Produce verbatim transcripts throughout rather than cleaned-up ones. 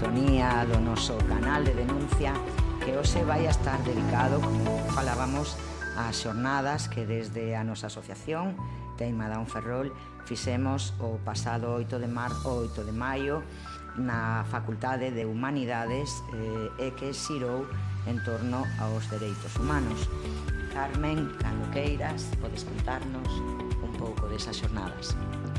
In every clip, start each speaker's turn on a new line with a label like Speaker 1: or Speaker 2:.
Speaker 1: sintonía do noso canal de denuncia, que hoxe vai a estar dedicado, como falábamos, ás xornadas que desde a nosa asociación Teima Down Ferrol fixemos o pasado oito de marzo, oito de maio na Facultade de Humanidades eh, e que xirou en torno aos dereitos humanos. Carmen, cando queiras, podes contarnos un pouco desas xornadas.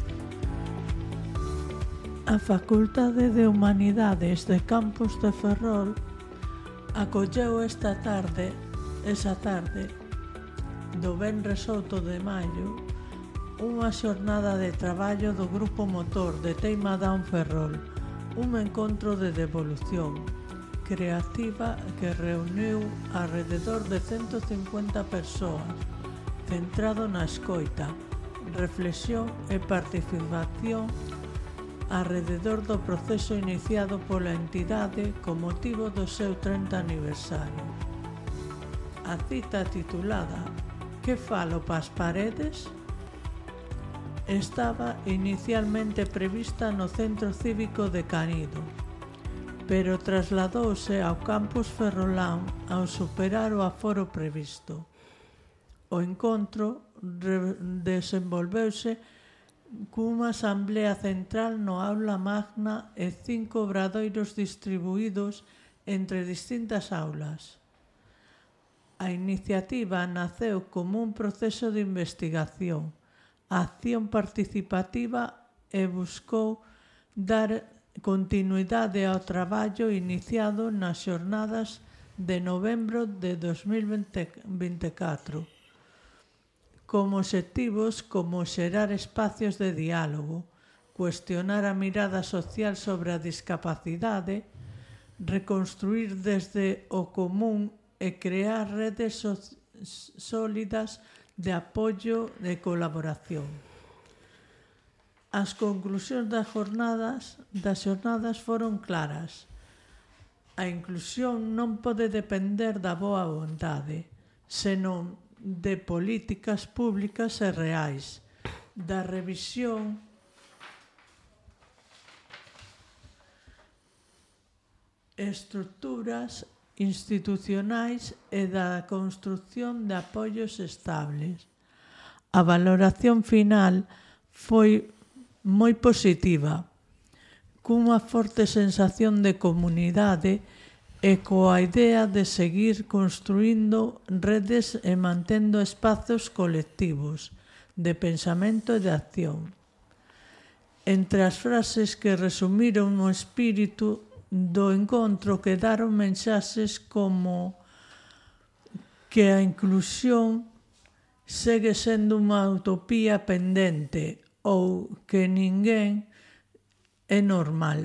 Speaker 2: A Facultade de Humanidades de Campus de Ferrol acolleu esta tarde, esa tarde, do venres oito de maio, unha xornada de traballo do Grupo Motor de Teima Down Ferrol, un encontro de devolución creativa que reuniu alrededor de ciento cincuenta persoas, centrado na escoita, reflexión e participación alrededor do proceso iniciado pola entidade con motivo do seu trinta aniversario. A cita titulada "Que falo pas paredes?" estaba inicialmente prevista no Centro Cívico de Canido, pero trasladouse ao Campus Ferrolán ao superar o aforo previsto. O encontro desenvolveuse cunha asamblea central no aula magna e cinco obradoiros distribuídos entre distintas aulas. A iniciativa naceu como un proceso de investigación, acción participativa e buscou dar continuidade ao traballo iniciado nas xornadas de novembro de dos mil vinte e catro, como obxectivos como xerar espacios de diálogo, cuestionar a mirada social sobre a discapacidade, reconstruir desde o común e crear redes so- sólidas de apoio e colaboración. As conclusións das jornadas, das xornadas foron claras. A inclusión non pode depender da boa vontade, senón de políticas públicas e reais, da revisión estruturas institucionais e da construción de apoios estables. A valoración final foi moi positiva, cunha forte sensación de comunidade e coa idea de seguir construindo redes e mantendo espazos colectivos de pensamento e de acción. Entre as frases que resumiron o espírito do encontro quedaron mensaxes como que a inclusión segue sendo unha utopía pendente ou que ninguén é normal.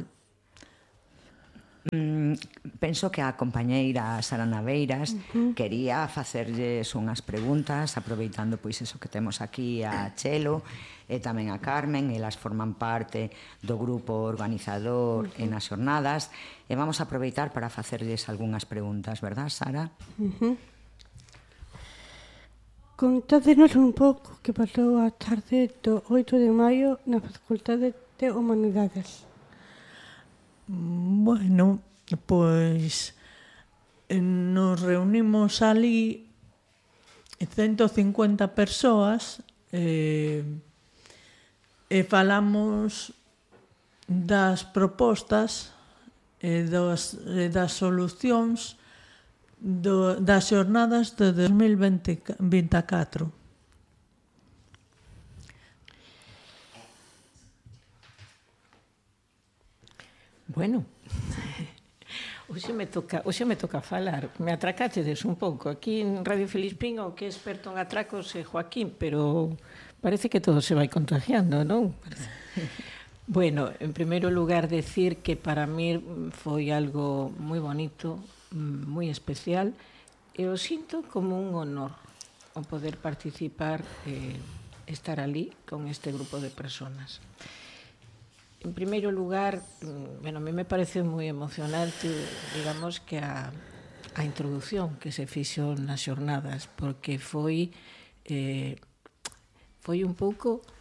Speaker 1: Mm, penso que a compañeira Sara Naveiras uh-huh. quería facerlles unhas preguntas, aproveitando pois eso que temos aquí a Chelo e tamén a Carmen, elas forman parte do grupo organizador uh-huh. en as xornadas, e vamos a aproveitar para facerlles algunhas preguntas, verdad, Sara?
Speaker 3: Uh-huh. Contádenos un pouco que pasou a tarde do oito de maio na Facultade de Humanidades.
Speaker 2: Bueno, pois nos reunimos ali ciento cincuenta persoas e, e falamos das propostas e das, e das solucións do, das xornadas de dos mil vinte e catro.
Speaker 4: Bueno, hoxe me toca, hoxe me toca falar. Me atracachedes un pouco. Aquí en Radio Filispín o que é experto en atracos é Joaquín, pero parece que todo se vai contagiando, non? Bueno, en primeiro lugar, decir que para mí foi algo moi bonito, moi especial, e o sinto como un honor o poder participar e estar ali con este grupo de personas. En primeiro lugar, bueno, a mí me parece moi emocionante, digamos, que a, a introducción que se fixo nas xornadas, porque foi eh, foi un pouco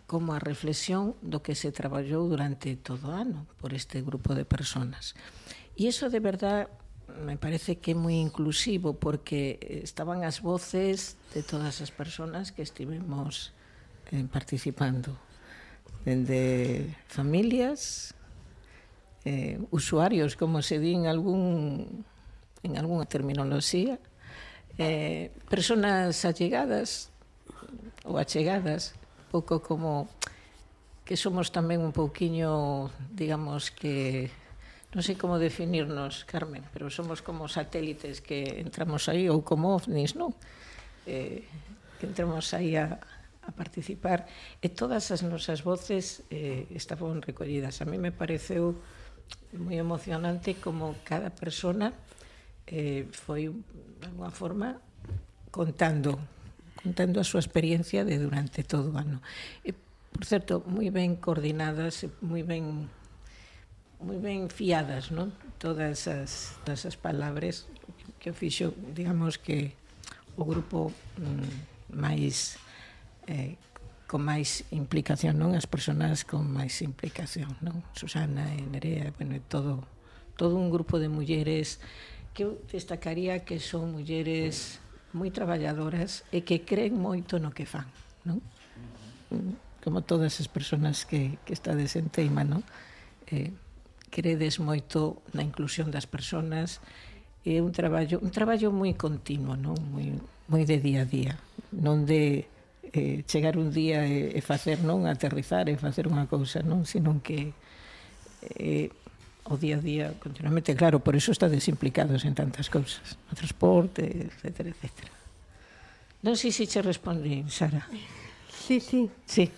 Speaker 4: como a reflexión do que se traballou durante todo o ano por este grupo de personas. E iso de verdad me parece que é moi inclusivo, porque estaban as voces de todas as personas que estivemos eh, participando, dende familias, eh, usuarios, como se di en algún en algunha terminoloxía, eh, personas allegadas ou achegadas, pouco como que somos tamén un pouquiño, digamos que, non sei como definirnos, Carmen, pero somos como satélites que entramos aí, ou como ovnis, non? Eh, que entramos aí a, a participar, e todas as nosas voces eh, estaban recollidas. A mí me pareceu moi emocionante como cada persona eh, foi, de alguma forma, contando contando a súa experiencia de durante todo o ano. E, por certo, moi ben coordinadas, moi ben moi ben fiadas, non? Todas as, todas as palabras que fixo, digamos que o grupo mm, máis eh, con máis implicación, non? As persoas con máis implicación, non? Susana e Nerea, bueno, todo, todo un grupo de mulleres que eu destacaría que son mulleres moi traballadoras e que creen moito no que fan, non? Como todas as persoas que, que estades en Teima, non? Eh, credes moito na inclusión das persoas, é un traballo un traballo moi continuo, non? Moi, moi de día a día, non de eh, chegar un día e, e facer, non? Aterrizar e facer unha cousa, non? Sino que eh, o día a día continuamente, claro, por eso estades implicados en tantas cousas, no transporte, etcétera, etcétera. Non sei se che respondí, Sara.
Speaker 3: Sí, sí.
Speaker 4: Sí.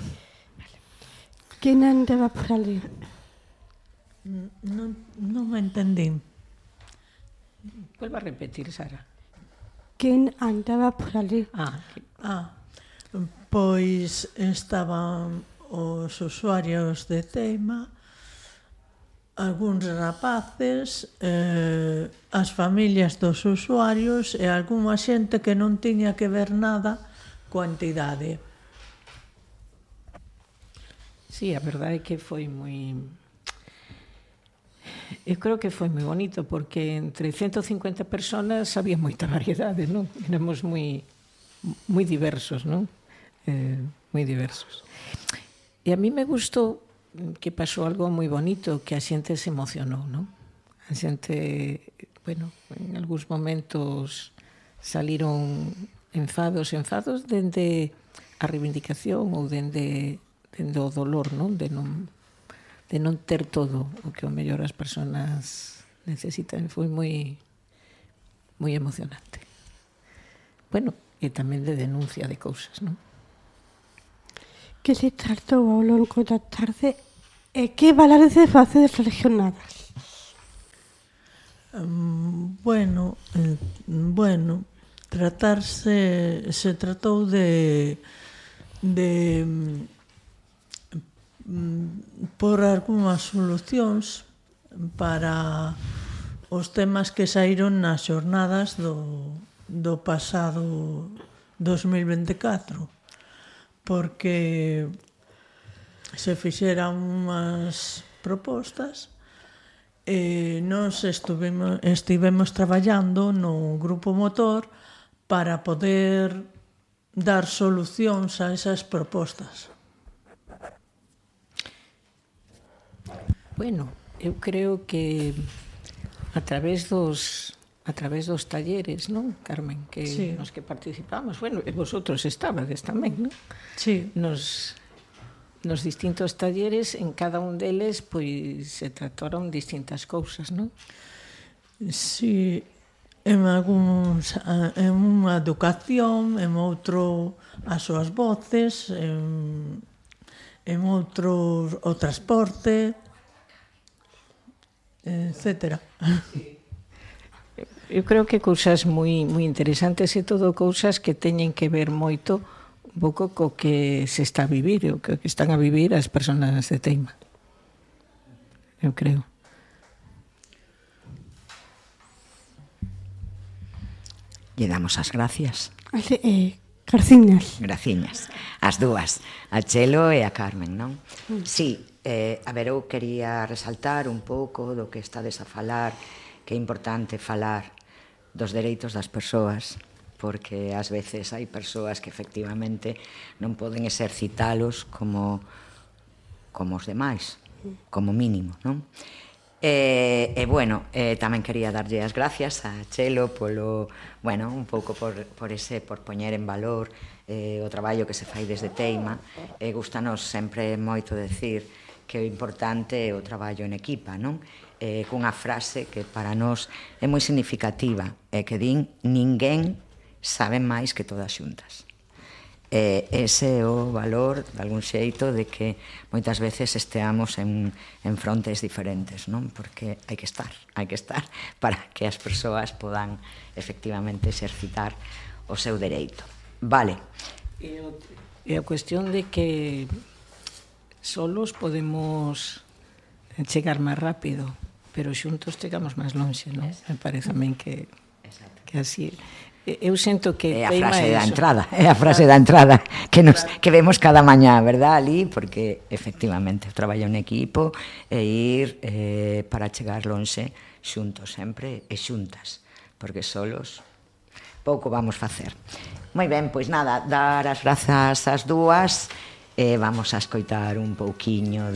Speaker 3: Quen andaba por ali?
Speaker 2: Non, non me entendín.
Speaker 4: Vuelva a repetir, Sara.
Speaker 3: Quen andaba por ali?
Speaker 4: Ah, que...
Speaker 2: Ah, pois estaban os usuarios de Teima, algúns rapaces, eh, as familias dos usuarios e algunha xente que non tiña que ver nada coa entidade.
Speaker 4: Sí, a verdade é que foi moi... Eu creo que foi moi bonito, porque entre ciento cincuenta personas había moita variedade, non? Éramos moi, moi diversos, non? Eh, moi diversos. E a mí me gustou que pasou algo moi bonito, que a xente se emocionou, non? A xente, bueno, en algúns momentos saliron enfados, enfados dende a reivindicación ou dende, dende o dolor, non? De non, de non ter todo o que o mellor as persoas necesitan. Foi moi, moi emocionante. Bueno, e tamén de denuncia de cousas, non?
Speaker 3: Que se tratou ao longo da tarde e que balance face das regionadas?
Speaker 2: Um, bueno, eh, bueno, tratarse, se tratou de de um, por algunhas solucións para os temas que saíron nas xornadas do, do pasado dos mil veinticuatro, porque se fixeran unhas propostas e nos estuvimos, estivemos traballando no grupo motor para poder dar solucións a esas propostas.
Speaker 4: Bueno, eu creo que a través dos a través dos talleres, non, Carmen, que sí, nos que participamos, bueno, e vosotros estabades tamén, non?
Speaker 2: Sí.
Speaker 4: Nos nos distintos talleres, en cada un deles, pois se trataron distintas cousas, non?
Speaker 2: Sí, en algúns, en unha educación, en outro as súas voces, en, en outro o transporte, etcétera.
Speaker 4: Eu creo que cousas moi moi interesantes e todo cousas que teñen que ver moito un pouco co que se está a vivir, o que están a vivir as persoas de Teima. Eu creo.
Speaker 1: Lle damos as gracias.
Speaker 3: Eh, Graciñas.
Speaker 1: Graciñas. As dúas, a Chelo e a Carmen, non? Mm. Sí, eh, a ver, eu quería resaltar un pouco do que estades a falar, que é importante falar dos dereitos das persoas, porque ás veces hai persoas que efectivamente non poden exercitalos como, como os demais, como mínimo, non? E, e bueno, eh, tamén quería darlle as gracias a Chelo polo, bueno, un pouco por, por ese, por poñer en valor eh, o traballo que se fai desde Teima. E gustanos sempre moito decir que o importante é o traballo en equipa, non? Eh, cunha frase que para nós é moi significativa, e que din: ninguén sabe máis que todas xuntas. Eh, ese é o valor, de algún xeito, de que moitas veces esteamos en, en frontes diferentes, non? Porque hai que estar, hai que estar para que as persoas podan efectivamente exercitar o seu dereito. Vale.
Speaker 4: E, o, e a cuestión de que solos podemos chegar máis rápido, pero xuntos chegamos máis lonxe, non? Me parece a min que, que así... Eu sinto que
Speaker 1: é a frase da entrada, é a frase da entrada que nos que vemos cada mañá, verdad, ali, porque efectivamente o traballo en equipo e ir eh, para chegar lonxe xuntos sempre e xuntas, porque solos pouco vamos facer. Moi ben, pois nada, dar as grazas ás dúas e vamos a escoitar un pouquiño de